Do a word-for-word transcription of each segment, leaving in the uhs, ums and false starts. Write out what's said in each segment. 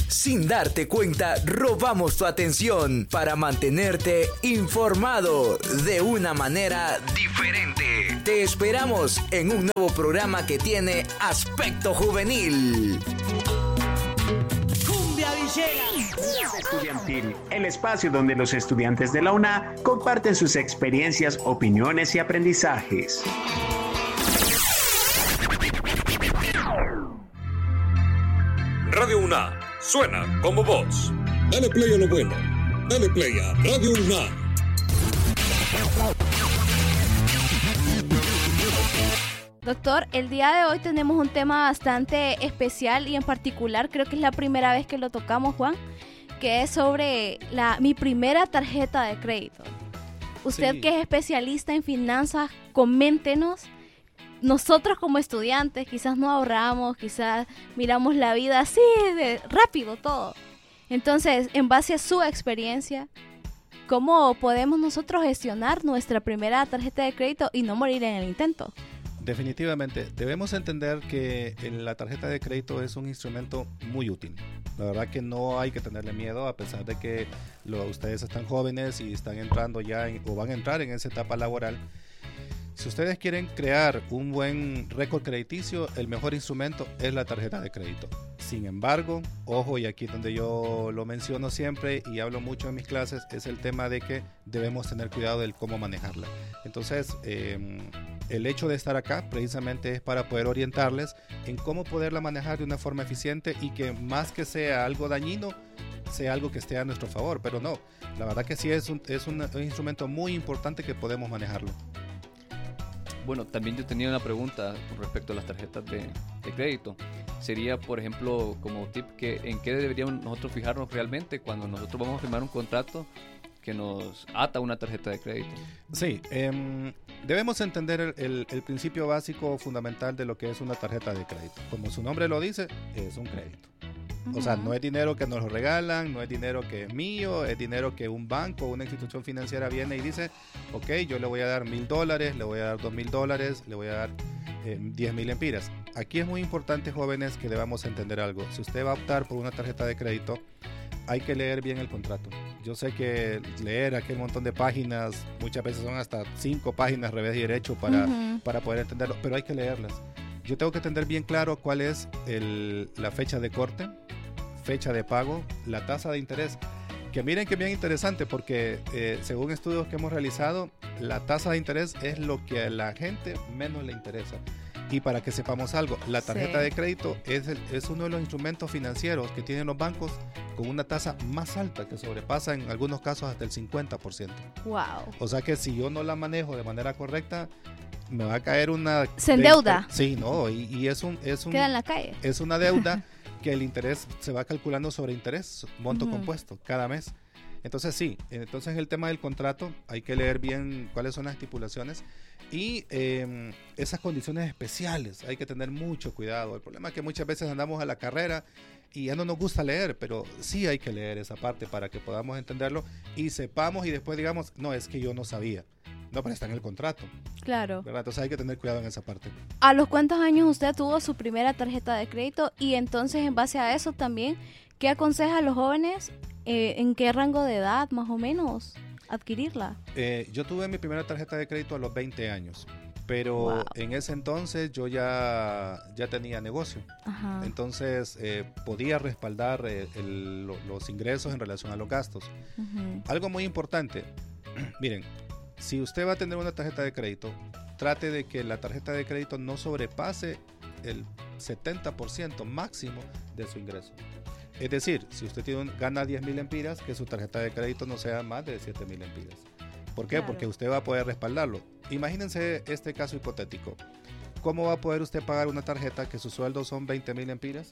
Sin darte cuenta, robamos tu atención para mantenerte informado de una manera diferente. Te esperamos en un nuevo programa que tiene aspecto juvenil. Cumbia Villera. Estudiantil, el espacio donde los estudiantes de la U N A comparten sus experiencias, opiniones y aprendizajes. Radio U N A, suena como voz. Dale play a lo bueno. Dale play a Radio U N A. Doctor, el día de hoy tenemos un tema bastante especial y en particular creo que es la primera vez que lo tocamos, Juan, que es sobre la, mi primera tarjeta de crédito. Usted sí, que es especialista en finanzas, coméntenos. Nosotros como estudiantes quizás no ahorramos, quizás miramos la vida así de rápido todo. Entonces, en base a su experiencia, ¿cómo podemos nosotros gestionar nuestra primera tarjeta de crédito y no morir en el intento? Definitivamente, debemos entender que la tarjeta de crédito es un instrumento muy útil. La verdad que no hay que tenerle miedo, a pesar de que lo, ustedes están jóvenes y están entrando ya en, o van a entrar en esa etapa laboral. Si ustedes quieren crear un buen récord crediticio, el mejor instrumento es la tarjeta de crédito. Sin embargo, ojo, y aquí donde yo lo menciono siempre y hablo mucho en mis clases, es el tema de que debemos tener cuidado del cómo manejarla. Entonces, eh, el hecho de estar acá precisamente es para poder orientarles en cómo poderla manejar de una forma eficiente y que más que sea algo dañino, sea algo que esté a nuestro favor. Pero no, la verdad que sí es un, es un, un instrumento muy importante que podemos manejarlo. Bueno, también yo tenía una pregunta con respecto a las tarjetas de, de crédito. Sería, por ejemplo, como tip, que ¿en qué deberíamos nosotros fijarnos realmente cuando nosotros vamos a firmar un contrato que nos ata una tarjeta de crédito? Sí, eh, debemos entender el, el, el principio básico fundamental de lo que es una tarjeta de crédito. Como su nombre lo dice, es un crédito. O sea, no es dinero que nos lo regalan, no es dinero que es mío, es dinero que un banco o una institución financiera viene y dice, ok, yo le voy a dar mil dólares, le voy a dar dos mil dólares, le voy a dar eh, diez mil empiras. Aquí es muy importante, jóvenes, que debamos entender algo. Si usted va a optar por una tarjeta de crédito, hay que leer bien el contrato. Yo sé que leer aquel montón de páginas, muchas veces son hasta cinco páginas revés y derecho para, uh-huh. para poder entenderlo, pero hay que leerlas. Yo tengo que tener bien claro cuál es el, la fecha de corte, fecha de pago, la tasa de interés, que miren que bien interesante porque eh, según estudios que hemos realizado, la tasa de interés es lo que a la gente menos le interesa. Y para que sepamos algo, la tarjeta sí. de crédito es, el, es uno de los instrumentos financieros que tienen los bancos con una tasa más alta que sobrepasa en algunos casos hasta el cincuenta por ciento. Wow. O sea que si yo no la manejo de manera correcta, me va a caer una... Se endeuda. De, sí, no, y, y es un... Es un queda en la calle. Es una deuda que el interés se va calculando sobre interés, monto uh-huh. compuesto, cada mes. Entonces sí, entonces el tema del contrato, hay que leer bien cuáles son las estipulaciones y eh, esas condiciones especiales, hay que tener mucho cuidado. El problema es que muchas veces andamos a la carrera y ya no nos gusta leer, pero sí hay que leer esa parte para que podamos entenderlo y sepamos y después digamos, no, es que yo no sabía. No, pero está en el contrato. Claro. ¿Verdad? Entonces hay que tener cuidado en esa parte. ¿A los cuántos años usted tuvo su primera tarjeta de crédito? Y entonces, en base a eso también, ¿qué aconseja a los jóvenes? Eh, ¿En qué rango de edad, más o menos, adquirirla? Eh, yo tuve mi primera tarjeta de crédito a los veinte años. Pero wow. en ese entonces yo ya, ya tenía negocio. Ajá. Entonces eh, podía respaldar eh, el, los ingresos en relación a los gastos. Uh-huh. Algo muy importante, miren, si usted va a tener una tarjeta de crédito, trate de que la tarjeta de crédito no sobrepase el setenta por ciento máximo de su ingreso. Es decir, si usted tiene un, gana diez mil empiras, que su tarjeta de crédito no sea más de siete mil empiras. ¿Por qué? Claro. Porque usted va a poder respaldarlo. Imagínense este caso hipotético. ¿Cómo va a poder usted pagar una tarjeta que su sueldo son veinte mil empiras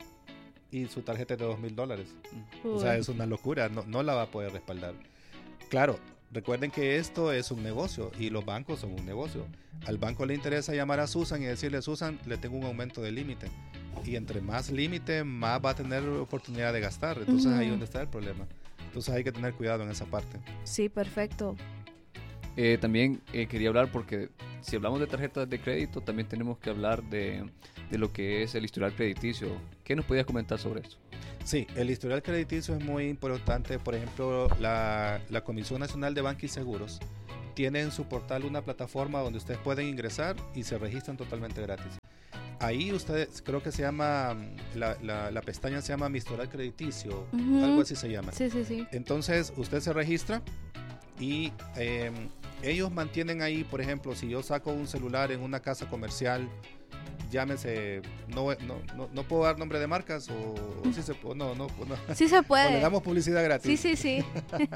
y su tarjeta es de dos mil dólares? Uy. O sea, es una locura, no, no la va a poder respaldar. Claro, recuerden que esto es un negocio y los bancos son un negocio. Al banco le interesa llamar a Susan y decirle, Susan, le tengo un aumento de límite. Y entre más límite, más va a tener oportunidad de gastar. Entonces uh-huh. ahí es donde está el problema. Entonces hay que tener cuidado en esa parte. Sí, perfecto. Eh, también eh, quería hablar porque si hablamos de tarjetas de crédito, también tenemos que hablar de, de lo que es el historial crediticio. ¿Qué nos podías comentar sobre eso? Sí, el historial crediticio es muy importante. Por ejemplo, la, la Comisión Nacional de Banca y Seguros tiene en su portal una plataforma donde ustedes pueden ingresar y se registran totalmente gratis. Ahí ustedes, creo que se llama, la, la, la pestaña se llama Mi Historial Crediticio, uh-huh. algo así se llama. Sí, sí, sí. Entonces, usted se registra y eh, ellos mantienen ahí, por ejemplo, si yo saco un celular en una casa comercial, llámese, no, no, no, no puedo dar nombre de marcas o, o sí se puede, no, no, no. Sí se puede. O le damos publicidad gratis. Sí, sí, sí.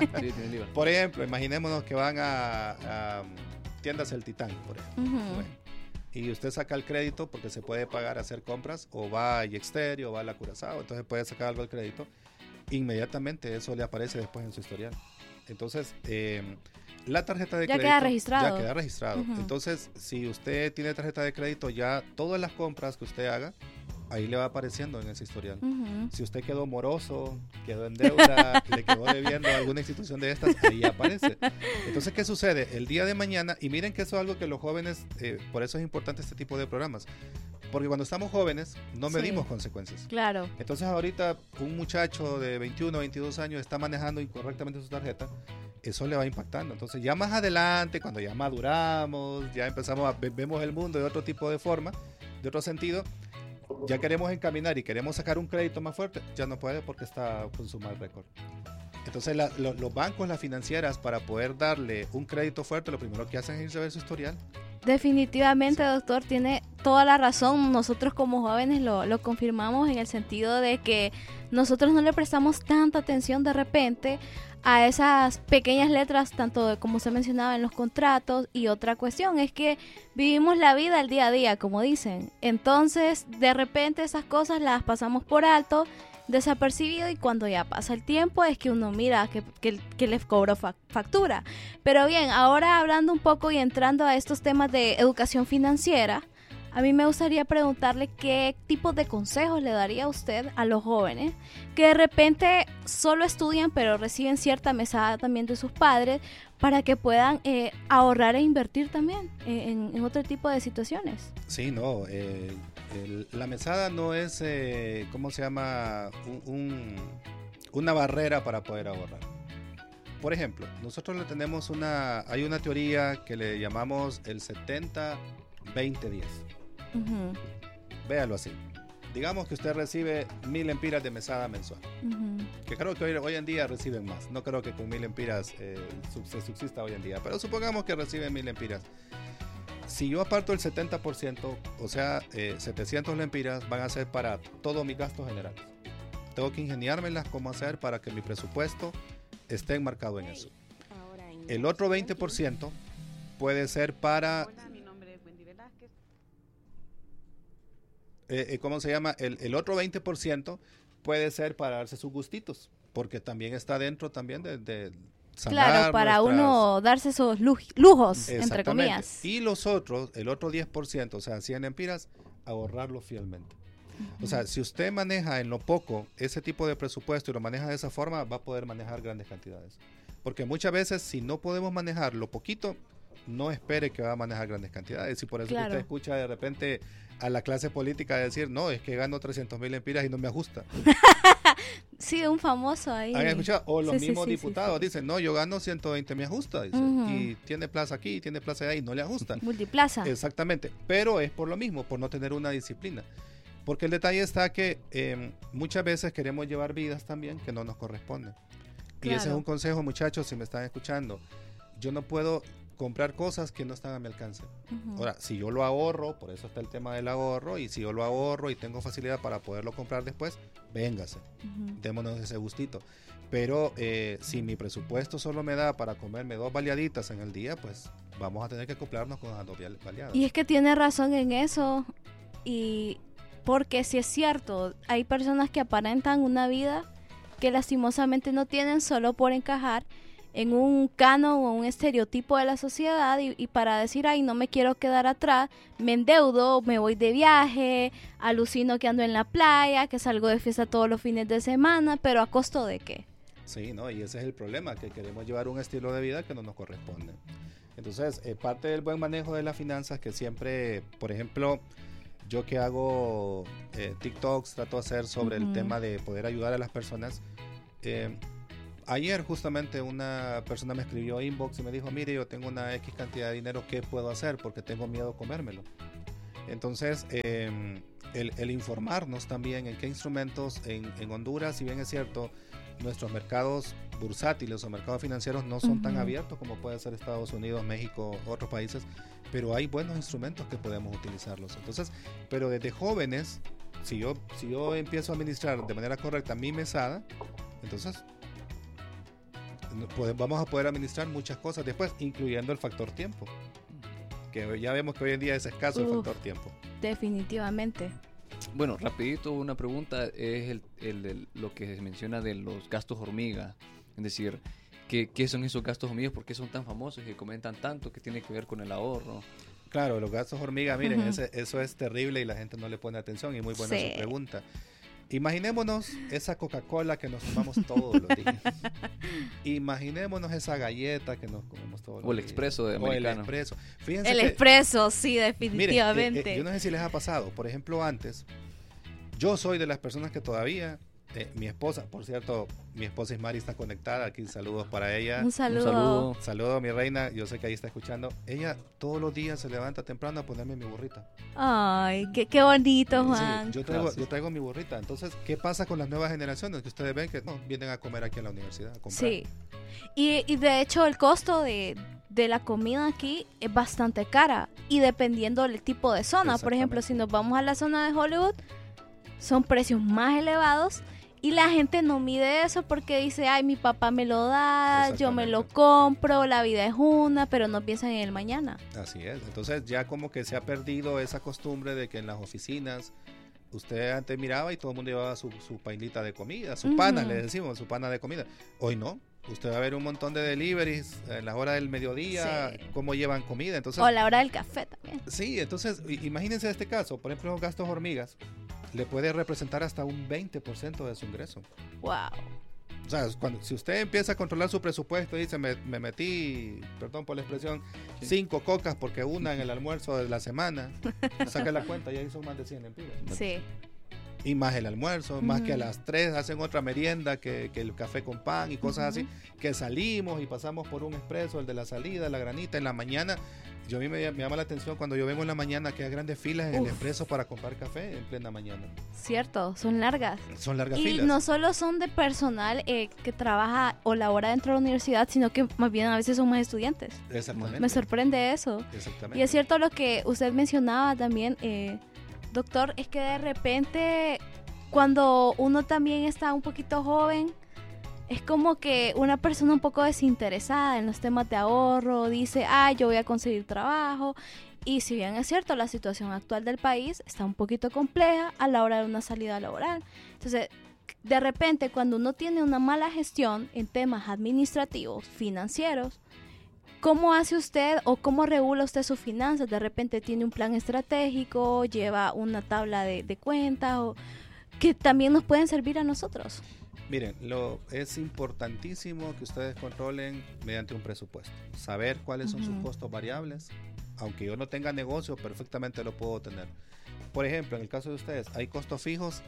Por ejemplo, imaginémonos que van a, a tiendas El Titán, por ejemplo. Uh-huh. Bueno, y usted saca el crédito porque se puede pagar a hacer compras, o va a Yexterio, o va a la Curazao, entonces puede sacar algo del crédito. Inmediatamente eso le aparece después en su historial. Entonces, eh, la tarjeta de ya crédito queda registrado. ya queda registrado. Uh-huh. Entonces, si usted tiene tarjeta de crédito, ya todas las compras que usted haga, ahí le va apareciendo en ese historial. Uh-huh. Si usted quedó moroso, quedó en deuda, le quedó debiendo a alguna institución de estas, ahí aparece. Entonces, ¿qué sucede? El día de mañana, y miren que eso es algo que los jóvenes, eh, por eso es importante este tipo de programas, porque cuando estamos jóvenes no medimos sí. consecuencias. Claro. Entonces, ahorita un muchacho de veintiuno, veintidós años está manejando incorrectamente su tarjeta, eso le va impactando. Entonces, ya más adelante, cuando ya maduramos, ya empezamos a vemos el mundo de otro tipo de forma, de otro sentido, ya queremos encaminar y queremos sacar un crédito más fuerte, ya no puede porque está con su mal récord. Entonces la, lo, los bancos, las financieras, para poder darle un crédito fuerte, lo primero que hacen es irse a ver su historial. Definitivamente, sí. Doctor, tiene toda la razón. Nosotros como jóvenes lo, lo confirmamos en el sentido de que nosotros no le prestamos tanta atención de repente a esas pequeñas letras, tanto de, como se mencionaba en los contratos, y otra cuestión es que vivimos la vida al día a día, como dicen. Entonces, de repente esas cosas las pasamos por alto, desapercibido, y cuando ya pasa el tiempo es que uno mira que, que, que les cobró fa- factura. Pero bien, ahora hablando un poco y entrando a estos temas de educación financiera, a mí me gustaría preguntarle qué tipo de consejos le daría usted a los jóvenes que de repente solo estudian pero reciben cierta mesada también de sus padres para que puedan eh, ahorrar e invertir también en, en otro tipo de situaciones. Sí, no, eh, el, la mesada no es, eh, ¿cómo se llama? Un, un, una barrera para poder ahorrar. Por ejemplo, nosotros le tenemos una, hay una teoría que le llamamos el setenta veinte diez. Uh-huh. Véalo así. Digamos que usted recibe mil empiras de mesada mensual, uh-huh. que creo que hoy, hoy en día reciben más. No creo que con mil empiras eh, sub, se subsista hoy en día, pero supongamos que reciben mil empiras. Si yo aparto el setenta por ciento, o sea, eh, setecientos lempiras van a ser para todos mis gastos generales. Tengo que ingeniármelas cómo hacer para que mi presupuesto esté enmarcado en eso. El otro veinte por ciento puede ser para... Eh, ¿Cómo se llama? El, el otro veinte por ciento puede ser para darse sus gustitos, porque también está dentro también de, de sanar claro, para nuestras... uno darse esos lujos, entre comillas. Y los otros, el otro diez por ciento, o sea, cien empiras, ahorrarlo fielmente. Uh-huh. O sea, si usted maneja en lo poco ese tipo de presupuesto y lo maneja de esa forma, va a poder manejar grandes cantidades. Porque muchas veces, si no podemos manejar lo poquito, no espere que va a manejar grandes cantidades. Y por eso claro. que usted escucha de repente a la clase política decir, no, es que gano trescientos mil empiras y no me ajusta. Sí, un famoso ahí. ¿Han escuchado? O los sí, mismos sí, diputados sí, sí. dicen, no, yo gano ciento veinte, me ajusta. Dice, uh-huh. Y tiene plaza aquí, tiene plaza allá y no le ajusta. Multiplaza. Exactamente, pero es por lo mismo, por no tener una disciplina. Porque el detalle está que eh, muchas veces queremos llevar vidas también que no nos corresponden. Claro. Y ese es un consejo, muchachos, si me están escuchando. Yo no puedo comprar cosas que no están a mi alcance. Uh-huh. Ahora, si yo lo ahorro, por eso está el tema del ahorro, y si yo lo ahorro y tengo facilidad para poderlo comprar después, véngase, uh-huh. démonos ese gustito. Pero eh, si mi presupuesto solo me da para comerme dos baleaditas en el día, pues vamos a tener que acoplarnos con las dos baleadas. Y es que tiene razón en eso, y porque si es cierto, hay personas que aparentan una vida que lastimosamente no tienen solo por encajar en un canon o un estereotipo de la sociedad, y, y para decir, ay, no me quiero quedar atrás, me endeudo, me voy de viaje, alucino que ando en la playa, que salgo de fiesta todos los fines de semana, pero ¿a costo de qué? Sí, no, y ese es el problema, que queremos llevar un estilo de vida que no nos corresponde. Entonces, eh, parte del buen manejo de las finanzas, que siempre, por ejemplo, yo que hago eh, TikToks, trato de hacer sobre uh-huh. el tema de poder ayudar a las personas. Eh, ayer justamente una persona me escribió inbox y me dijo, mire, yo tengo una X cantidad de dinero, ¿qué puedo hacer? Porque tengo miedo a comérmelo. Entonces, eh, el, el informarnos también en qué instrumentos en, en Honduras, si bien es cierto, nuestros mercados bursátiles o mercados financieros no son uh-huh. tan abiertos como puede ser Estados Unidos, México, otros países, pero hay buenos instrumentos que podemos utilizarlos. Entonces, pero desde jóvenes, si yo, si yo empiezo a administrar de manera correcta mi mesada, entonces vamos a poder administrar muchas cosas después, incluyendo el factor tiempo, que ya vemos que hoy en día es escaso. Uf, el factor tiempo. Definitivamente. Bueno, rapidito una pregunta, es el, el, el, lo que se menciona de los gastos hormiga, es decir, ¿qué, qué son esos gastos hormiga? ¿Por qué son tan famosos y comentan tanto? ¿Qué tiene que ver con el ahorro? Claro, los gastos hormiga, miren, uh-huh. ese, eso es terrible y la gente no le pone atención, y muy buena sí. su pregunta. Imaginémonos esa Coca-Cola que nos tomamos todos los días. Imaginémonos esa galleta que nos comemos todos los días. O el expreso de americano. O el expreso. Fíjense el que, expreso, sí, definitivamente. Miren, eh, eh, yo no sé si les ha pasado. Por ejemplo, antes, yo soy de las personas que todavía, eh, mi esposa, por cierto, mi esposa Ismari está conectada. Aquí saludos para ella. Un saludo. Un saludo. Saludo, mi reina. Yo sé que ahí está escuchando. Ella todos los días se levanta temprano a ponerme mi burrita. Ay, qué, qué bonito, Juan. Sí, yo, traigo, yo traigo mi burrita. Entonces, ¿qué pasa con las nuevas generaciones? Que ustedes ven que no, vienen a comer aquí a la universidad. A comprar. Sí. Y, y de hecho, el costo de, de la comida aquí es bastante cara. Y dependiendo del tipo de zona. Por ejemplo, si nos vamos a la zona de Hollywood, son precios más elevados. Y la gente no mide eso porque dice, ay, mi papá me lo da, yo me lo compro, la vida es una, pero no piensan en el mañana. Así es, entonces ya como que se ha perdido esa costumbre de que en las oficinas usted antes miraba y todo el mundo llevaba su, su pailita de comida, su uh-huh. pana, le decimos, su pana de comida. Hoy no, usted va a ver un montón de deliveries en la hora del mediodía, sí. cómo llevan comida. Entonces, o la hora del café también. Sí, entonces imagínense este caso, por ejemplo, los gastos hormigas. Le puede representar hasta un veinte por ciento de su ingreso. Wow. O sea, cuando, si usted empieza a controlar su presupuesto y dice, me, me metí, perdón por la expresión, sí. cinco cocas porque una en el almuerzo de la semana, saca la cuenta y ahí son más de cien empiras. Sí. Y más el almuerzo, uh-huh. más que a las tres hacen otra merienda, que, que el café con pan y cosas uh-huh. así, que salimos y pasamos por un expreso, el de la salida, la granita, en la mañana. Yo a mí me, me llama la atención cuando yo vengo en la mañana que hay grandes filas en Uf. el expreso para comprar café en plena mañana. Cierto, son largas. Son largas y filas. Y no solo son de personal eh, que trabaja o labora dentro de la universidad, sino que más bien a veces son más estudiantes. Exactamente. Me sorprende eso. Exactamente. Y es cierto lo que usted mencionaba también, eh, doctor, es que de repente cuando uno también está un poquito joven, es como que una persona un poco desinteresada en los temas de ahorro, dice, ah, yo voy a conseguir trabajo. Y si bien es cierto, la situación actual del país está un poquito compleja a la hora de una salida laboral. Entonces, de repente, cuando uno tiene una mala gestión en temas administrativos, financieros, ¿cómo hace usted o cómo regula usted sus finanzas? De repente tiene un plan estratégico, lleva una tabla de, de cuentas, o que también nos pueden servir a nosotros. Miren, lo, es importantísimo que ustedes controlen mediante un presupuesto. Saber cuáles son uh-huh. sus costos variables. Aunque yo no tenga negocio, perfectamente lo puedo tener. Por ejemplo, en el caso de ustedes, hay costos fijos.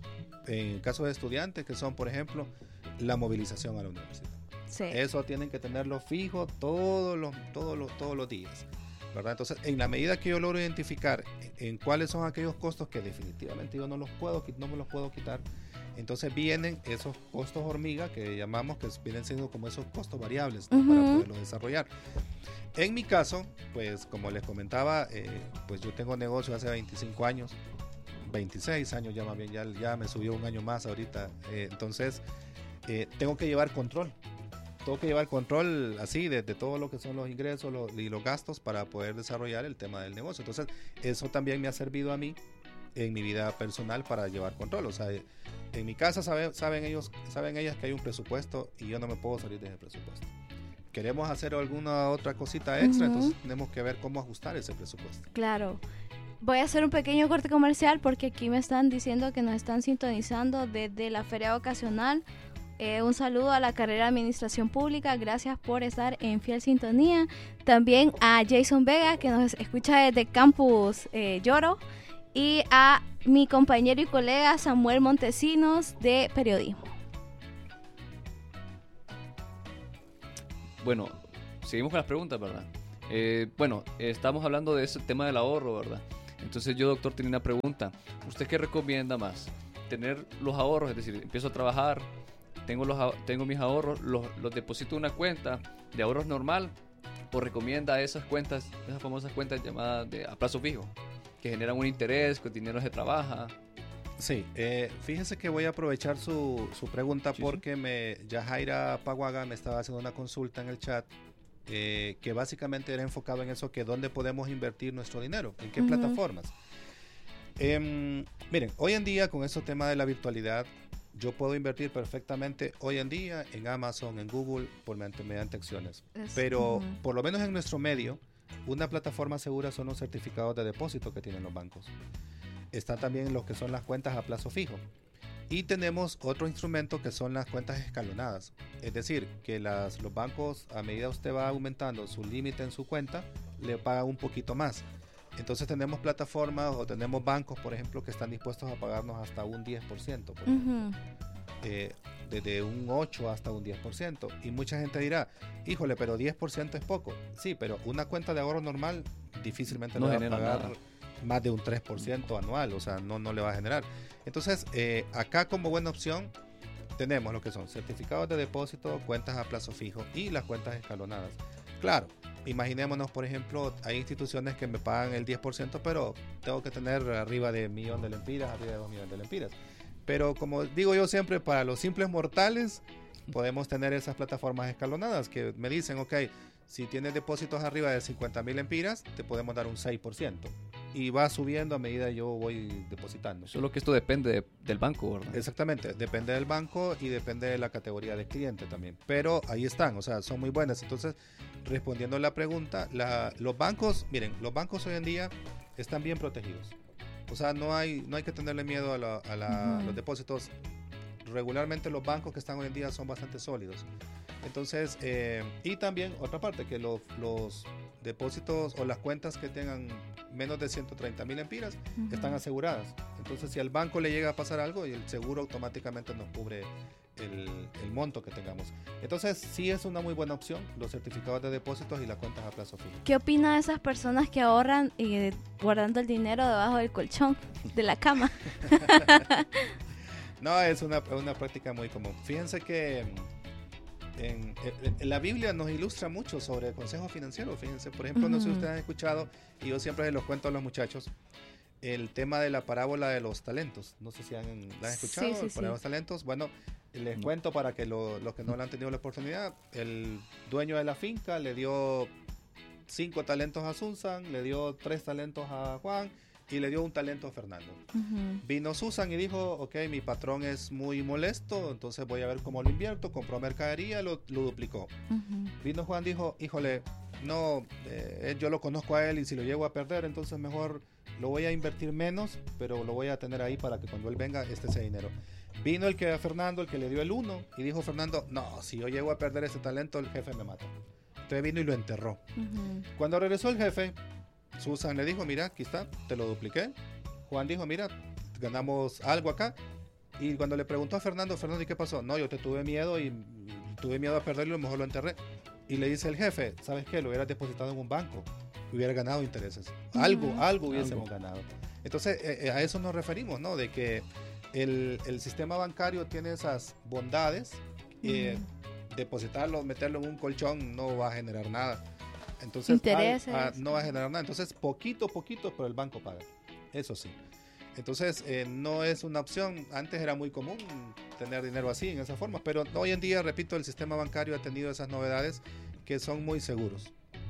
En el caso de estudiantes, que son, por ejemplo, la movilización a la universidad. Sí. Eso tienen que tenerlo fijo todos los, todos los, todos los días, ¿verdad? Entonces, en la medida que yo logro identificar en, en cuáles son aquellos costos que definitivamente yo no los puedo, no me los puedo quitar, entonces vienen esos costos hormiga que llamamos, que vienen siendo como esos costos variables, ¿no? Uh-huh. Para poderlos desarrollar. En mi caso, pues como les comentaba, eh, pues yo tengo negocio hace veinticinco años, veintiséis años ya más bien, ya, ya me subió un año más ahorita, eh, entonces eh, tengo que llevar control. Tengo que llevar control así de, de todo lo que son los ingresos los, y los gastos para poder desarrollar el tema del negocio. Entonces, eso también me ha servido a mí en mi vida personal para llevar control. O sea, en mi casa sabe, saben ellos, saben ellas que hay un presupuesto y yo no me puedo salir de ese presupuesto. Queremos hacer alguna otra cosita extra, uh-huh. entonces tenemos que ver cómo ajustar ese presupuesto. Claro. Voy a hacer un pequeño corte comercial porque aquí me están diciendo que nos están sintonizando desde la Feria Vocacional. Eh, un saludo a la carrera de Administración Pública, gracias por estar en fiel sintonía. También a Jason Vega, que nos escucha desde Campus eh, Lloro. y a mi compañero y colega Samuel Montesinos de Periodismo. Bueno, seguimos con las preguntas, ¿verdad? Eh, bueno, eh, estamos hablando de ese tema del ahorro, ¿verdad? Entonces yo, doctor, tenía una pregunta. ¿Usted qué recomienda más? ¿Tener los ahorros? Es decir, empiezo a trabajar, tengo, los, tengo mis ahorros, los, los deposito en una cuenta de ahorros normal, o recomienda esas cuentas, esas famosas cuentas llamadas de, a plazo fijo, que generan un interés, que el dinero se trabaja? Sí, eh, fíjese que voy a aprovechar su, su pregunta sí, porque sí. me Yajaira Paguaga me estaba haciendo una consulta en el chat eh, que básicamente era enfocado en eso, que dónde podemos invertir nuestro dinero, en qué uh-huh. plataformas. Eh, miren, hoy en día con este tema de la virtualidad, yo puedo invertir perfectamente hoy en día en Amazon, en Google, por mediante, mediante acciones. Es, Pero uh-huh. por lo menos en nuestro medio, una plataforma segura son los certificados de depósito que tienen los bancos. Están también lo que son las cuentas a plazo fijo. Y tenemos otro instrumento que son las cuentas escalonadas. Es decir, que las, los bancos, a medida que usted va aumentando su límite en su cuenta, le pagan un poquito más. Entonces tenemos plataformas o tenemos bancos, por ejemplo, que están dispuestos a pagarnos hasta un diez por ciento. Por uh-huh. eh, desde un ocho hasta un diez por ciento. Y mucha gente dirá, híjole, pero diez por ciento es poco. Sí, pero una cuenta de ahorro normal difícilmente no le va a pagar nada. Más de un tres por ciento anual, o sea, no, no le va a generar. Entonces, eh, acá como buena opción tenemos lo que son certificados de depósito, cuentas a plazo fijo y las cuentas escalonadas. Claro, imaginémonos, por ejemplo, hay instituciones que me pagan el diez por ciento, pero tengo que tener arriba de un millón de lempiras, arriba de dos millones de lempiras. Pero como digo yo siempre, para los simples mortales, podemos tener esas plataformas escalonadas que me dicen, ok, si tienes depósitos arriba de cincuenta mil lempiras, te podemos dar un seis por ciento. Y va subiendo a medida yo voy depositando. Solo que esto depende de, del banco, ¿verdad? Exactamente, depende del banco y depende de la categoría de cliente también. Pero ahí están, o sea, son muy buenas. Entonces, respondiendo a la pregunta, la, los bancos, miren, los bancos hoy en día están bien protegidos. O sea, no hay, no hay que tenerle miedo a, la, a la, uh-huh. los depósitos. Regularmente los bancos que están hoy en día son bastante sólidos. Entonces, eh, y también otra parte, que los, los depósitos o las cuentas que tengan menos de ciento treinta mil empiras uh-huh. están aseguradas. Entonces, si al banco le llega a pasar algo, el seguro automáticamente nos cubre el, el monto que tengamos. Entonces, sí es una muy buena opción, los certificados de depósitos y las cuentas a plazo fijo. ¿Qué opina de esas personas que ahorran eh, guardando el dinero debajo del colchón de la cama? No, es una, una práctica muy común. Fíjense que en, en, en la Biblia nos ilustra mucho sobre consejos financieros. Fíjense, por ejemplo, uh-huh. no sé si ustedes han escuchado, y yo siempre se los cuento a los muchachos, el tema de la parábola de los talentos. No sé si han, ¿la han escuchado? Sí, sí, el parábola de los talentos. Bueno, les cuento para que lo, los que no le han tenido la oportunidad. El dueño de la finca le dio cinco talentos a Susan, le dio tres talentos a Juan y le dio un talento a Fernando. Uh-huh. Vino Susan y dijo, ok, mi patrón es muy molesto, entonces voy a ver cómo lo invierto. Compró mercadería, lo, lo duplicó. Uh-huh. Vino Juan, dijo, híjole, no, eh, yo lo conozco a él y si lo llego a perder, entonces mejor lo voy a invertir menos, pero lo voy a tener ahí para que cuando él venga esté ese dinero. Vino el que a Fernando, el que le dio el uno, y dijo Fernando, no, si yo llego a perder ese talento, el jefe me mata. Entonces vino y lo enterró. Uh-huh. Cuando regresó el jefe, Susan le dijo, mira, aquí está, te lo dupliqué. Juan dijo, mira, ganamos algo acá. Y cuando le preguntó a Fernando, Fernando, ¿y qué pasó? No, yo te tuve miedo y, y tuve miedo a perderlo y a lo mejor lo enterré. Y le dice el jefe, ¿sabes qué? Lo hubieras depositado en un banco, hubiera ganado intereses. Algo, uh-huh. algo hubiésemos algo. ganado. Entonces, eh, a eso nos referimos, ¿no? De que el, el sistema bancario tiene esas bondades. Eh, uh-huh. Depositarlo, meterlo en un colchón no va a generar nada. Entonces, intereses. Al, a, no va a generar nada. Entonces, poquito, poquito, pero el banco paga. Eso sí. Entonces, eh, no es una opción. Antes era muy común tener dinero así, en esa forma. Pero hoy en día, repito, el sistema bancario ha tenido esas novedades que son muy seguros.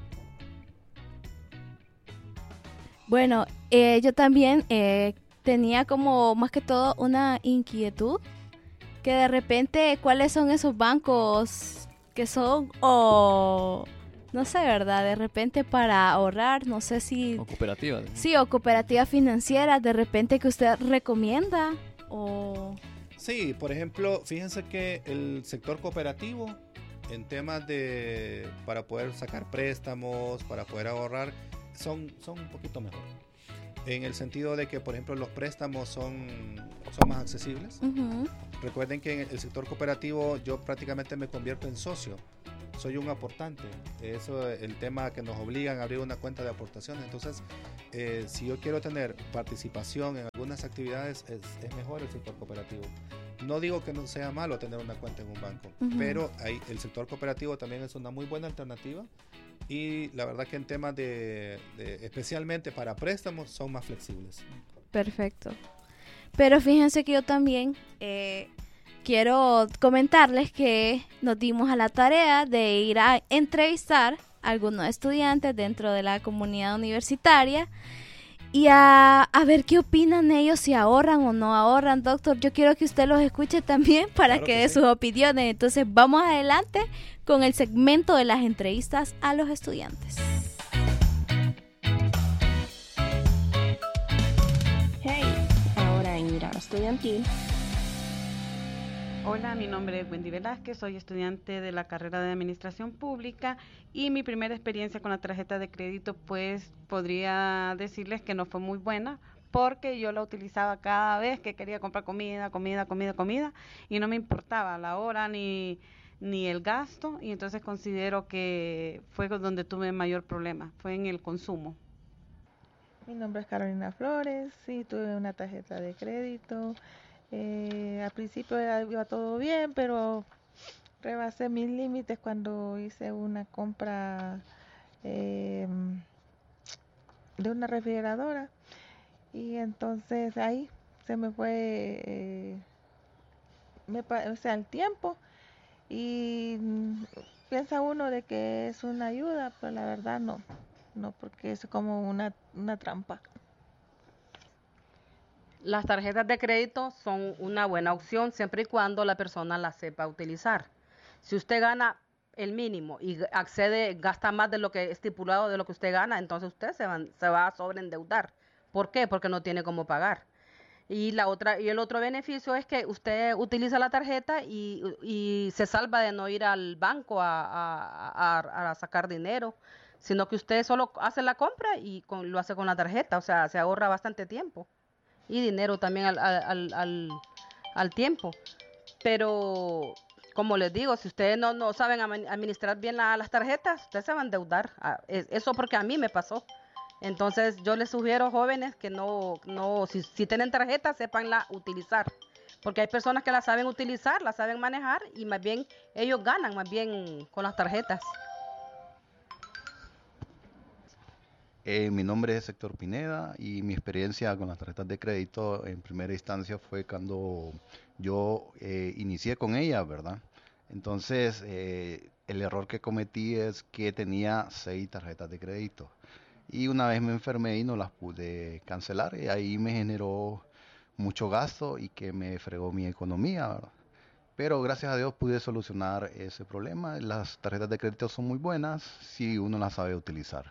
Bueno, eh, yo también eh, tenía como más que todo una inquietud. Que de repente, ¿cuáles son esos bancos que son o... No sé, ¿verdad? De repente para ahorrar, no sé si... O cooperativas. ¿No? Sí, o cooperativas financieras, de repente que usted recomienda o... Sí, por ejemplo, fíjense que el sector cooperativo, en temas de... para poder sacar préstamos, para poder ahorrar, son, son un poquito mejor. en el sentido de que, por ejemplo, los préstamos son, son más accesibles. Uh-huh. Recuerden que en el sector cooperativo yo prácticamente me convierto en socio. Soy un aportante. Eso es el tema que nos obligan a abrir una cuenta de aportaciones. Entonces, eh, si yo quiero tener participación en algunas actividades, es, es mejor el sector cooperativo. No digo que no sea malo tener una cuenta en un banco, uh-huh. pero hay, el sector cooperativo también es una muy buena alternativa. Y la verdad que en temas de, de especialmente para préstamos, son más flexibles. Perfecto. Pero fíjense que yo también eh, quiero comentarles que nos dimos a la tarea de ir a entrevistar a algunos estudiantes dentro de la comunidad universitaria y a, a ver qué opinan ellos, si ahorran o no ahorran. Doctor, yo quiero que usted los escuche también para claro que, que dé sí. sus opiniones. Entonces vamos adelante con el segmento de las entrevistas a los estudiantes. Hey, ahora en Mirada Estudiantil. Hola, mi nombre es Wendy Velázquez, soy estudiante de la carrera de Administración Pública y mi primera experiencia con la tarjeta de crédito, pues podría decirles que no fue muy buena porque yo la utilizaba cada vez que quería comprar comida, comida, comida, comida y no me importaba la hora ni, ni el gasto, y entonces considero que fue donde tuve mayor problema, fue en el consumo. Mi nombre es Carolina Flores, sí, tuve una tarjeta de crédito. Eh, al principio iba todo bien, pero rebasé mis límites cuando hice una compra eh, de una refrigeradora y entonces ahí se me fue eh, me, o sea, el tiempo y piensa uno de que es una ayuda, pero la verdad no, no porque es como una, una trampa. Las tarjetas de crédito son una buena opción siempre y cuando la persona las sepa utilizar. Si usted gana el mínimo y accede, gasta más de lo que estipulado de lo que usted gana, entonces usted se va, se va a sobreendeudar. ¿Por qué? Porque no tiene cómo pagar. Y la otra y el otro beneficio es que usted utiliza la tarjeta y, y se salva de no ir al banco a, a, a, a sacar dinero, sino que usted solo hace la compra y con, lo hace con la tarjeta, o sea, se ahorra bastante tiempo. Y dinero también al, al, al, al tiempo. Pero, como les digo, si ustedes no, no saben administrar bien la, las tarjetas, ustedes se van a endeudar. Eso porque a mí me pasó. Entonces, yo les sugiero, jóvenes, que no, no si, si tienen tarjetas, sépanla utilizar. Porque hay personas que la saben utilizar, la saben manejar, y más bien ellos ganan más bien con las tarjetas. Eh, mi nombre es Héctor Pineda y mi experiencia con las tarjetas de crédito en primera instancia fue cuando yo eh, inicié con ellas, ¿verdad? Entonces, eh, el error que cometí es que tenía seis tarjetas de crédito y una vez me enfermé y no las pude cancelar y ahí me generó mucho gasto y que me fregó mi economía, ¿verdad? Pero gracias a Dios pude solucionar ese problema. Las tarjetas de crédito son muy buenas si uno las sabe utilizar.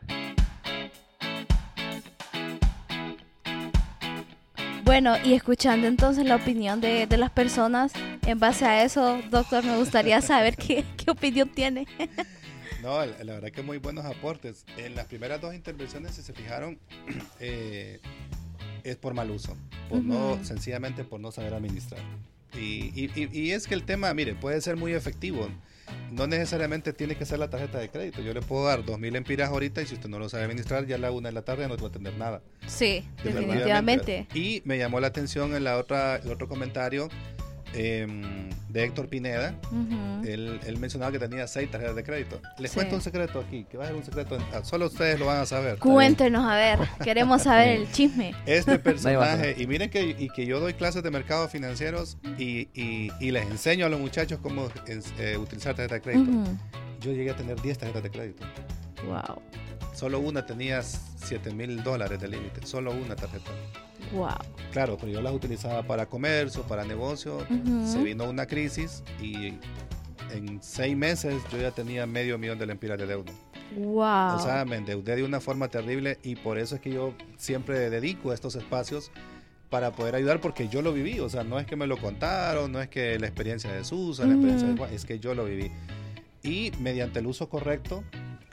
Bueno, y escuchando entonces la opinión de, de las personas, en base a eso, doctor, me gustaría saber qué, qué opinión tiene. No, la, la verdad que muy buenos aportes. En las primeras dos intervenciones, si se fijaron, eh, es por mal uso, por uh-huh. no, sencillamente por no saber administrar. Y, y, y, y es que el tema, mire, puede ser muy efectivo. No necesariamente tiene que ser la tarjeta de crédito. Yo le puedo dar dos mil empiras ahorita y si usted no lo sabe administrar, ya a la una de la tarde no te va a atender nada. Sí, definitivamente. Y me llamó la atención en la otra, el otro comentario eh, de Héctor Pineda. Uh-huh. él, él mencionaba que tenía seis tarjetas de crédito. Les sí. cuento un secreto aquí, que va a ser un secreto, solo ustedes lo van a saber. Cuéntenos, a ver, queremos saber el chisme. Este personaje, y miren que, y que yo doy clases de mercados financieros y, y, y les enseño a los muchachos cómo eh, utilizar tarjeta de crédito. Uh-huh. Yo llegué a tener diez tarjetas de crédito. Wow. Solo una tenía siete mil dólares de límite, solo una tarjeta. Wow. Claro, pero yo las utilizaba para comercio, para negocio. Uh-huh. Se vino una crisis y en seis meses yo ya tenía medio millón de lempiras de deuda. Wow. O sea, me endeudé de una forma terrible y por eso es que yo siempre dedico estos espacios para poder ayudar, porque yo lo viví. O sea, no es que me lo contaron, no es que la experiencia de Susan, uh-huh. la experiencia de Juan, es que yo lo viví. Y mediante el uso correcto,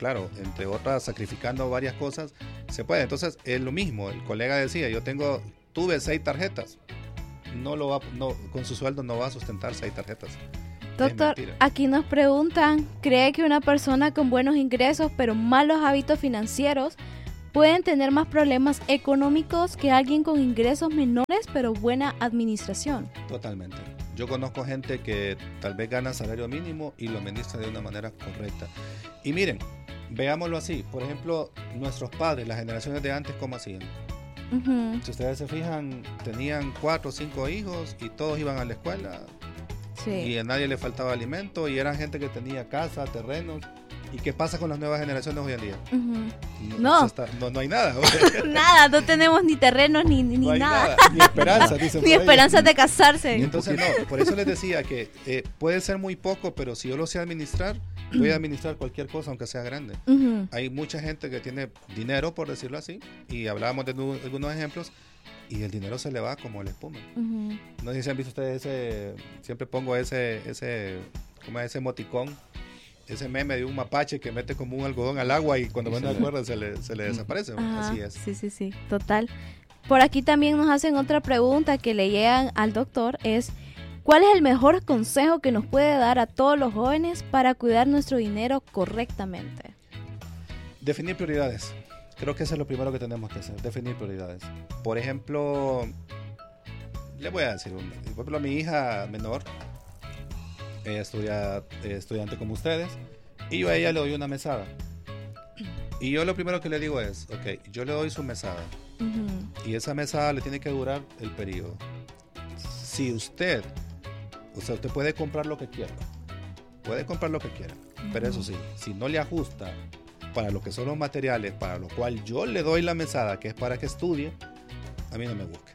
claro, entre otras, sacrificando varias cosas, se puede. Entonces, es lo mismo. El colega decía, yo tengo, tuve seis tarjetas. No lo va, no, con su sueldo no va a sustentar seis tarjetas. Doctor, aquí nos preguntan, ¿cree que una persona con buenos ingresos pero malos hábitos financieros pueden tener más problemas económicos que alguien con ingresos menores pero buena administración? Totalmente. Yo conozco gente que tal vez gana salario mínimo y lo administra de una manera correcta. Y miren, veámoslo así. Por ejemplo, nuestros padres, las generaciones de antes, ¿cómo hacían? Uh-huh. Si ustedes se fijan, tenían cuatro o cinco hijos y todos iban a la escuela. Sí. Y a nadie le faltaba alimento y eran gente que tenía casa, terrenos. ¿Y qué pasa con las nuevas generaciones hoy en día? Uh-huh. No. No. Está, no. No hay nada. Nada, no tenemos ni terrenos ni, ni no nada. nada. Ni esperanza, dicen. Ni esperanzas de casarse. Y entonces no, por eso les decía que eh, puede ser muy poco, pero si yo lo sé administrar, voy a administrar cualquier cosa, aunque sea grande. Uh-huh. Hay mucha gente que tiene dinero, por decirlo así, y hablábamos de nu- algunos ejemplos, y el dinero se le va como la espuma. Uh-huh. No sé si han visto ustedes ese, siempre pongo ese, ese, como ese emoticón, ese meme de un mapache que mete como un algodón al agua y cuando van a acuerdan se le, se le desaparece. Ajá, así es. Sí, sí, sí, total. Por aquí también nos hacen otra pregunta que le llegan al doctor, es ¿cuál es el mejor consejo que nos puede dar a todos los jóvenes para cuidar nuestro dinero correctamente? Definir prioridades. Creo que eso es lo primero que tenemos que hacer, definir prioridades. Por ejemplo, le voy a decir, un, por ejemplo, a mi hija menor, ella estudia eh, estudiante como ustedes, y yo a ella le doy una mesada. Y yo lo primero que le digo es, ok, yo le doy su mesada, uh-huh. y esa mesada le tiene que durar el periodo. Si usted, o sea, usted puede comprar lo que quiera, puede comprar lo que quiera, uh-huh. pero eso sí, si no le ajusta para lo que son los materiales, para lo cual yo le doy la mesada, que es para que estudie, a mí no me busque.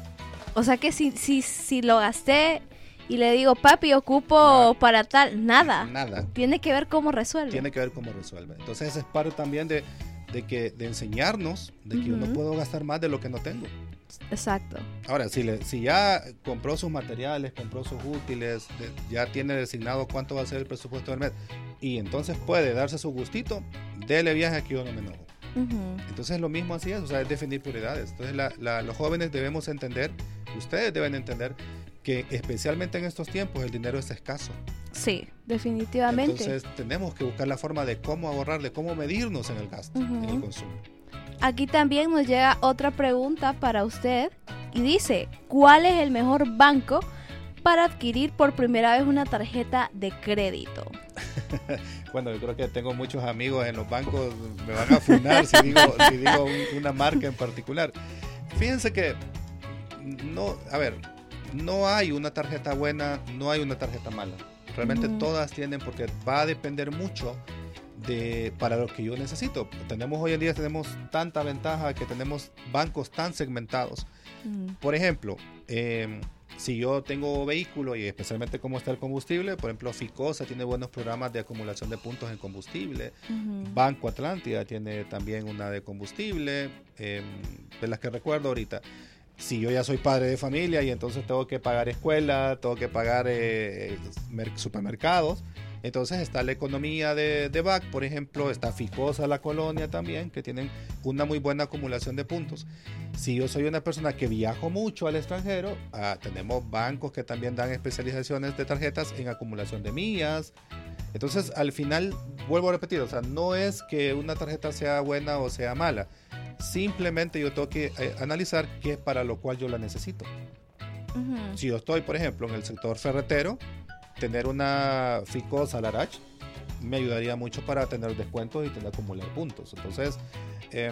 O sea que si, si, si lo gasté y le digo, papi, ocupo no, para tal, nada. Nada. Tiene que ver cómo resuelve. Tiene que ver cómo resuelve. Entonces, esa es parte también de, de, que, de enseñarnos de que uh-huh. yo no puedo gastar más de lo que no tengo. Exacto. Ahora, si, le, si ya compró sus materiales, compró sus útiles, de, ya tiene designado cuánto va a ser el presupuesto del mes, y entonces puede darse su gustito, dele viaje aquí yo no me enojo. Uh-huh. Entonces lo mismo así es, o sea, es definir prioridades. Entonces la, la, los jóvenes debemos entender, ustedes deben entender que especialmente en estos tiempos el dinero es escaso. Sí, definitivamente. Entonces tenemos que buscar la forma de cómo ahorrar, de cómo medirnos en el gasto, uh-huh. en el consumo. Aquí también nos llega otra pregunta para usted y dice, ¿cuál es el mejor banco para adquirir por primera vez una tarjeta de crédito? Bueno, yo creo que tengo muchos amigos en los bancos, me van a funar si digo, si digo un, una marca en particular. Fíjense que no, a ver, no hay una tarjeta buena, no hay una tarjeta mala. Realmente uh-huh. todas tienen, porque va a depender mucho de para lo que yo necesito. Tenemos hoy en día tenemos tanta ventaja que tenemos bancos tan segmentados. Uh-huh. Por ejemplo, eh, si yo tengo vehículo y especialmente cómo está el combustible, por ejemplo, Ficosa tiene buenos programas de acumulación de puntos en combustible. Uh-huh. Banco Atlántida tiene también una de combustible, eh, de las que recuerdo ahorita. Si yo ya soy padre de familia y entonces tengo que pagar escuela, tengo que pagar eh, supermercados, entonces está la economía de, de B A C, por ejemplo, está Ficosa La Colonia también, que tienen una muy buena acumulación de puntos. Si yo soy una persona que viajo mucho al extranjero, ah, tenemos bancos que también dan especializaciones de tarjetas en acumulación de millas. Entonces, al final, vuelvo a repetir, o sea, no es que una tarjeta sea buena o sea mala. Simplemente yo tengo que eh, analizar qué es para lo cual yo la necesito. Uh-huh. Si yo estoy, por ejemplo, en el sector ferretero, tener una Ficosa Larach me ayudaría mucho para tener descuentos y tener acumular puntos. Entonces, eh,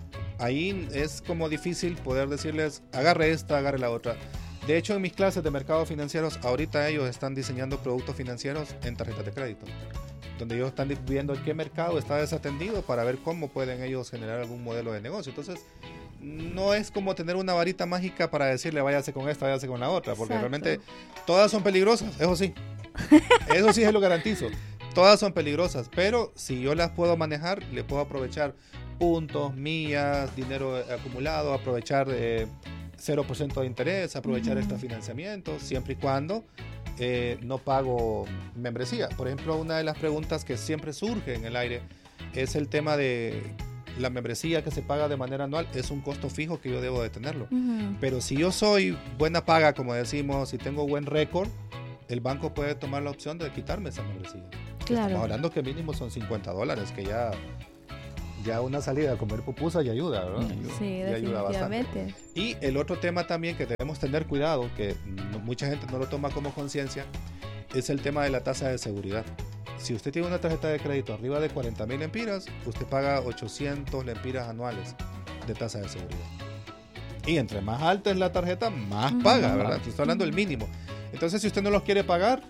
ahí es como difícil poder decirles, agarre esta, agarre la otra. De hecho, en mis clases de mercados financieros, ahorita ellos están diseñando productos financieros en tarjetas de crédito, donde ellos están viendo qué mercado está desatendido para ver cómo pueden ellos generar algún modelo de negocio. Entonces, no es como tener una varita mágica para decirle váyase con esta, váyase con la otra, porque Exacto. realmente todas son peligrosas, eso sí. Eso sí se lo garantizo. Todas son peligrosas, pero si yo las puedo manejar, le puedo aprovechar puntos, millas, dinero acumulado, aprovechar eh, cero por ciento de interés, aprovechar uh-huh. estos financiamientos, siempre y cuando eh, no pago membresía. Por ejemplo, una de las preguntas que siempre surge en el aire es el tema de la membresía que se paga de manera anual, es un costo fijo que yo debo de tenerlo. Uh-huh. Pero si yo soy buena paga, como decimos, si tengo buen récord, el banco puede tomar la opción de quitarme esa membresía. Claro. Estamos hablando que mínimo son cincuenta dólares, que ya, ya una salida a comer pupusa ya ayuda, ¿verdad? Sí, ya ayuda bastante. Y el otro tema también que debemos tener cuidado, que no, mucha gente no lo toma como conciencia, es el tema de la tasa de seguridad. Si usted tiene una tarjeta de crédito arriba de cuarenta mil lempiras, usted paga ochocientos lempiras anuales de tasa de seguridad. Y entre más alta es la tarjeta, más uh-huh. paga, ¿verdad? Estoy hablando del mínimo. Entonces, si usted no los quiere pagar,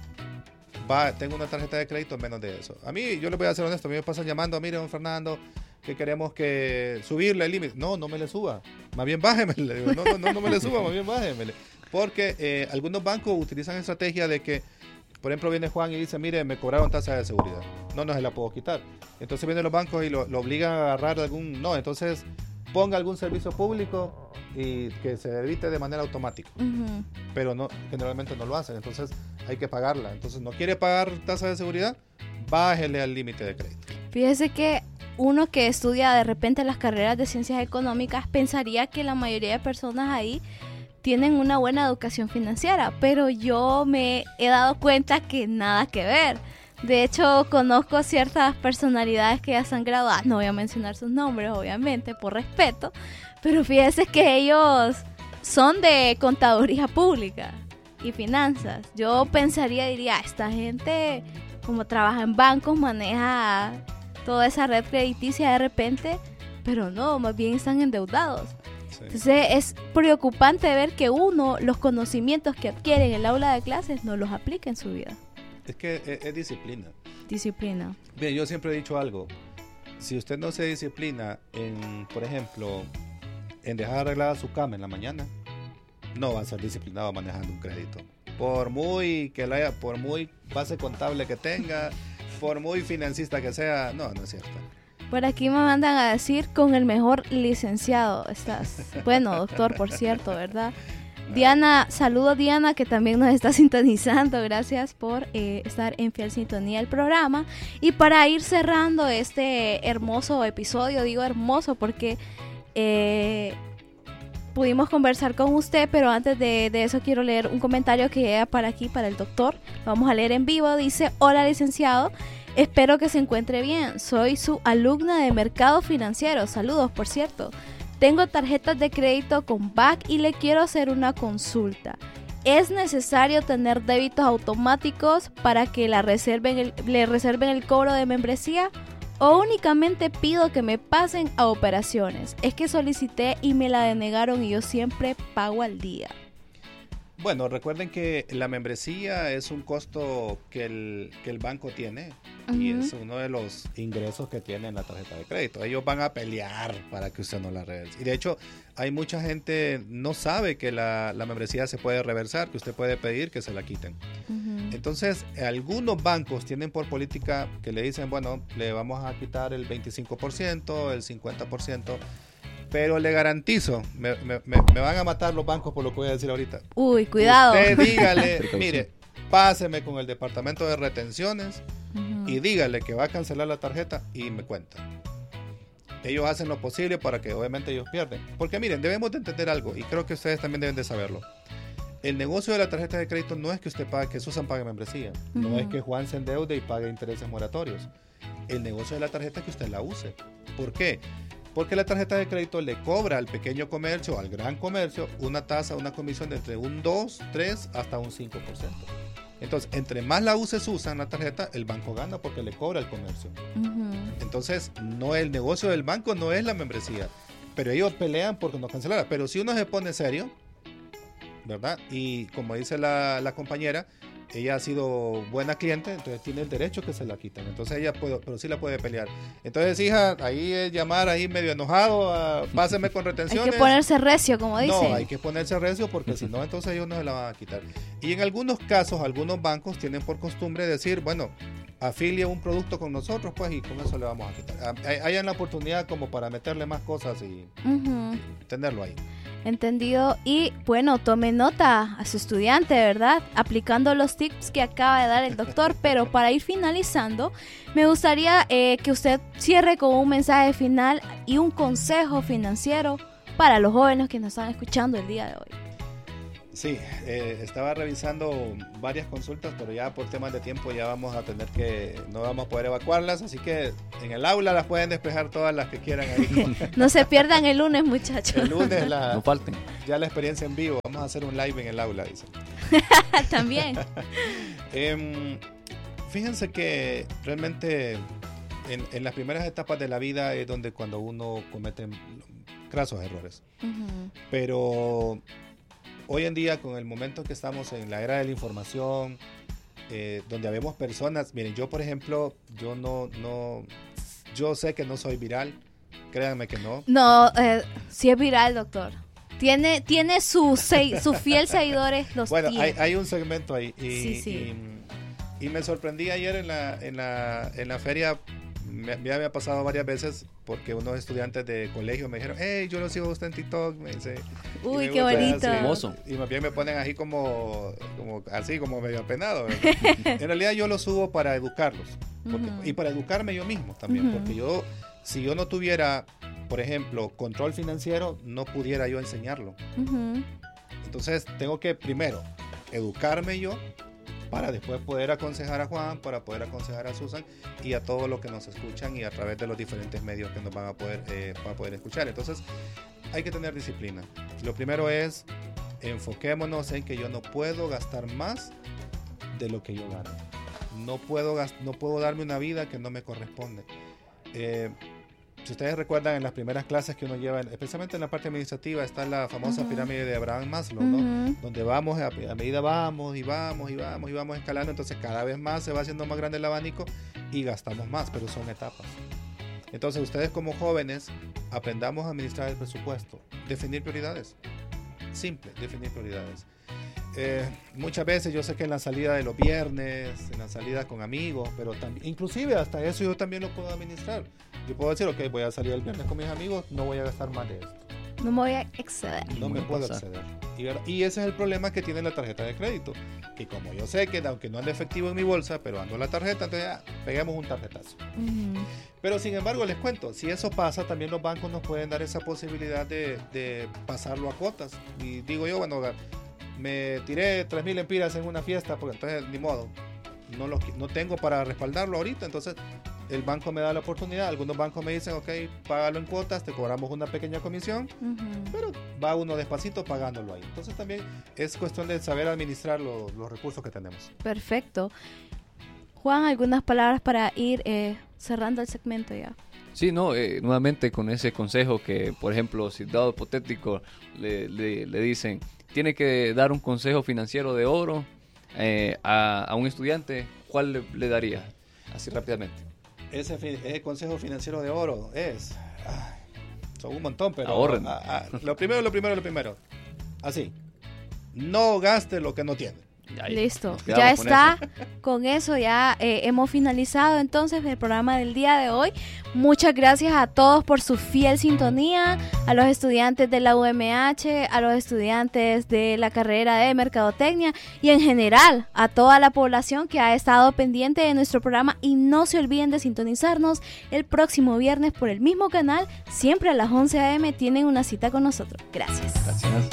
va, tengo una tarjeta de crédito menos de eso. A mí, yo les voy a ser honesto, a mí me pasan llamando, mire, don Fernando, que queremos que subirle el límite. No, no me le suba, más bien bájeme. Le digo, no, no, no, no me le suba, más bien bájeme. Porque eh, algunos bancos utilizan estrategia de que, por ejemplo, viene Juan y dice, mire, me cobraron tasa de seguridad. No, no se la puedo quitar. Entonces vienen los bancos y lo, lo obligan a agarrar algún... No, entonces ponga algún servicio público y que se evite de manera automática. Uh-huh. Pero no, generalmente no lo hacen, entonces hay que pagarla. Entonces, ¿no quiere pagar tasa de seguridad? Bájele al límite de crédito. Fíjese que uno que estudia de repente las carreras de ciencias económicas pensaría que la mayoría de personas ahí tienen una buena educación financiera, pero yo me he dado cuenta que nada que ver. De hecho, conozco ciertas personalidades que ya están graduadas, no voy a mencionar sus nombres, obviamente, por respeto, pero fíjese que ellos son de contaduría pública y finanzas. Yo pensaría, diría, esta gente, como trabaja en bancos, maneja toda esa red crediticia de repente, pero no, más bien están endeudados. Sí. Entonces es preocupante ver que uno, los conocimientos que adquiere en el aula de clases, no los aplica en su vida. Es que es, es disciplina. Disciplina. Bien, yo siempre he dicho algo. Si usted no se disciplina en, por ejemplo, en dejar arreglada su cama en la mañana, no va a ser disciplinado manejando un crédito. Por muy que la haya, por muy base contable que tenga, por muy financista que sea, no, no es cierto. Por aquí me mandan a decir con el mejor licenciado estás. Bueno, doctor, por cierto, ¿verdad? Diana, saludos Diana, que también nos está sintonizando. Gracias por eh, estar en fiel sintonía del programa. Y para ir cerrando este hermoso episodio, digo hermoso porque eh, pudimos conversar con usted, pero antes de, de eso quiero leer un comentario que llega para aquí, para el doctor. Lo vamos a leer en vivo. Dice, hola licenciado, espero que se encuentre bien. Soy su alumna de mercado financiero. Saludos, por cierto. Tengo tarjetas de crédito con B A C y le quiero hacer una consulta. ¿Es necesario tener débitos automáticos para que la reserven el, le reserven el cobro de membresía? ¿O únicamente pido que me pasen a operaciones? Es que solicité y me la denegaron y yo siempre pago al día. Bueno, recuerden que la membresía es un costo que el, que el banco tiene uh-huh. y es uno de los ingresos que tiene en la tarjeta de crédito. Ellos van a pelear para que usted no la reverse. Y de hecho, hay mucha gente no sabe que la, la membresía se puede reversar, que usted puede pedir que se la quiten. Uh-huh. Entonces, algunos bancos tienen por política que le dicen, bueno, le vamos a quitar el veinticinco por ciento, el cincuenta por ciento. Pero le garantizo, me, me, me van a matar los bancos por lo que voy a decir ahorita. Uy, cuidado. Usted dígale, mire, páseme con el departamento de retenciones uh-huh. y dígale que va a cancelar la tarjeta y me cuenta. Ellos hacen lo posible para que obviamente ellos pierden. Porque miren, debemos de entender algo y creo que ustedes también deben de saberlo. El negocio de la tarjeta de crédito no es que usted pague, que Susan pague membresía. Uh-huh. No es que Juan se endeude y pague intereses moratorios. El negocio de la tarjeta es que usted la use. ¿Por qué? Porque la tarjeta de crédito le cobra al pequeño comercio, al gran comercio, una tasa, una comisión de entre un dos, tres hasta un cinco por ciento. Entonces, entre más la use Susan, la tarjeta, el banco gana porque le cobra al comercio. Uh-huh. Entonces, no, el negocio del banco no es la membresía, pero ellos pelean porque no cancelara. Pero si uno se pone serio, ¿verdad? Y como dice la, la compañera, ella ha sido buena cliente, entonces tiene el derecho que se la quiten. Entonces ella puede, pero sí la puede pelear. Entonces, hija, ahí es llamar ahí medio enojado, a, páseme con retenciones. Hay que ponerse recio, como dicen. No, hay que ponerse recio porque si no, entonces ellos no se la van a quitar. Y en algunos casos, algunos bancos tienen por costumbre decir, bueno, afilie un producto con nosotros, pues, y con eso le vamos a quitar. Hay, hay la oportunidad como para meterle más cosas y uh-huh. tenerlo ahí. Entendido. Y bueno, tome nota a su estudiante, ¿verdad? Aplicando los tips que acaba de dar el doctor. Pero para ir finalizando, me gustaría eh, que usted cierre con un mensaje final y un consejo financiero para los jóvenes que nos están escuchando el día de hoy. Sí, eh, estaba revisando varias consultas, pero ya por temas de tiempo ya vamos a tener que, no vamos a poder evacuarlas, así que en el aula las pueden despejar todas las que quieran ahí. No se pierdan el lunes, muchachos. El lunes la, no falten. Ya la experiencia en vivo, vamos a hacer un live en el aula, dicen. También. eh, fíjense que realmente en, en las primeras etapas de la vida es donde cuando uno comete grasos errores. Uh-huh. Pero hoy en día, con el momento que estamos en la era de la información, eh, donde habemos personas, miren, yo por ejemplo, yo no, no, yo sé que no soy viral, créanme que no. No, eh, sí es viral, doctor. Tiene, tiene sus su fiel seguidores, los bueno, tiene. hay, hay un segmento ahí y, sí, sí. y, y me sorprendí ayer en la, en la, en la feria. Me, me había pasado varias veces porque unos estudiantes de colegio me dijeron, hey, yo lo sigo a usted en TikTok, me dice. Uy, qué bonito. Así, y más bien me ponen así como, como así como medio apenado. En realidad yo lo subo para educarlos porque, uh-huh. y para educarme yo mismo también, uh-huh. porque yo, si yo no tuviera, por ejemplo, control financiero, no pudiera yo enseñarlo. Uh-huh. Entonces tengo que primero educarme yo, para después poder aconsejar a Juan, para poder aconsejar a Susan y a todos los que nos escuchan y a través de los diferentes medios que nos van a poder, eh, van a poder escuchar. Entonces, hay que tener disciplina. Lo primero es, enfoquémonos en que yo no puedo gastar más de lo que yo gano. No puedo, gast- no puedo darme una vida que no me corresponde. Eh, si ustedes recuerdan en las primeras clases que uno lleva, especialmente en la parte administrativa, está la famosa uh-huh. pirámide de Abraham Maslow, ¿no? Uh-huh. Donde vamos, a, a medida vamos y vamos y vamos y vamos escalando, entonces cada vez más se va haciendo más grande el abanico y gastamos más, pero son etapas. Entonces ustedes como jóvenes aprendamos a administrar el presupuesto, definir prioridades, simple, definir prioridades. Eh, muchas veces yo sé que en la salida de los viernes, en la salida con amigos, pero también, inclusive hasta eso yo también lo puedo administrar. Yo puedo decir, ok, voy a salir el viernes con mis amigos, no voy a gastar más de esto. No me voy a exceder. No me puedo exceder. Y, y ese es el problema que tiene la tarjeta de crédito. Que como yo sé que aunque no ande efectivo en mi bolsa, pero ando la tarjeta, entonces ya, peguemos un tarjetazo. Uh-huh. Pero sin embargo, les cuento, si eso pasa, también los bancos nos pueden dar esa posibilidad de, de pasarlo a cuotas. Y digo yo, bueno, me tiré tres mil empiras en una fiesta, porque entonces ni modo. No, lo, no tengo para respaldarlo ahorita, entonces el banco me da la oportunidad. Algunos bancos me dicen, ok, págalo en cuotas, te cobramos una pequeña comisión, uh-huh. pero va uno despacito pagándolo ahí. Entonces también es cuestión de saber administrar lo, los recursos que tenemos. Perfecto. Juan, algunas palabras para ir eh, cerrando el segmento ya. Sí, no, eh, nuevamente con ese consejo que, por ejemplo, si dado hipotético le, le, le dicen, tiene que dar un consejo financiero de oro eh, a, a un estudiante, ¿cuál le, le daría? Así rápidamente. Ese, ese consejo financiero de oro es, ay, son un montón, pero ahorren. A, a, lo primero, lo primero, lo primero. Así, no gaste lo que no tiene. Ya, listo, ya está, con eso, con eso ya eh, hemos finalizado entonces el programa del día de hoy. Muchas gracias a todos por su fiel sintonía, a los estudiantes de la U M H, a los estudiantes de la carrera de Mercadotecnia y en general a toda la población que ha estado pendiente de nuestro programa, y no se olviden de sintonizarnos el próximo viernes por el mismo canal, siempre a las once a eme tienen una cita con nosotros. Gracias. Gracias.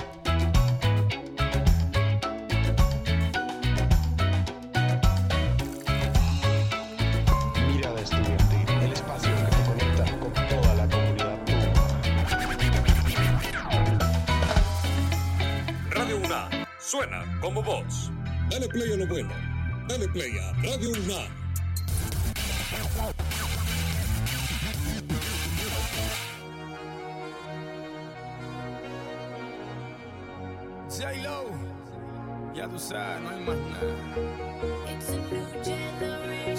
Suena como voz. Dale play a lo bueno. Dale play a Radio UNAM. J-Lo, ya tú sabes, no hay más nada. It's a new generation.